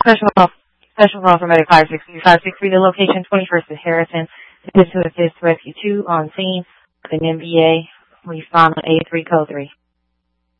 Special call from Medic 563. The location 21st at Harrison. This is Rescue 2 on scene. The NBA. Respond on A3 code 3.